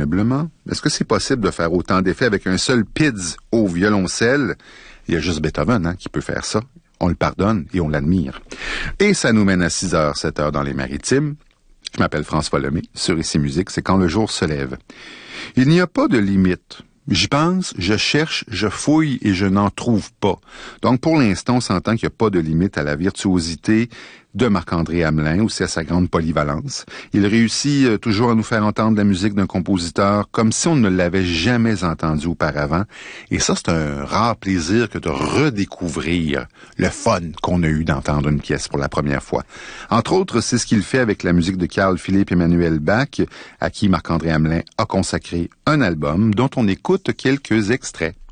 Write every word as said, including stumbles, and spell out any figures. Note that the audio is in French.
humblement. Est-ce que c'est possible de faire autant d'effets avec un seul Pids au violoncelle? Il y a juste Beethoven hein, qui peut faire ça. On le pardonne et on l'admire. Et ça nous mène à six heures, sept heures dans les Maritimes. Je m'appelle François Lemay. Sur Ici Musique, c'est quand le jour se lève. Il n'y a pas de limite. J'y pense, je cherche, je fouille et je n'en trouve pas. Donc, pour l'instant, on s'entend qu'il n'y a pas de limite à la virtuosité de Marc-André Hamelin, aussi à sa grande polyvalence. Il réussit euh, toujours à nous faire entendre la musique d'un compositeur comme si on ne l'avait jamais entendu auparavant. Et ça, c'est un rare plaisir que de redécouvrir le fun qu'on a eu d'entendre une pièce pour la première fois. Entre autres, c'est ce qu'il fait avec la musique de Carl Philipp Emanuel Bach, à qui Marc-André Hamelin a consacré un album dont on écoute quelques extraits.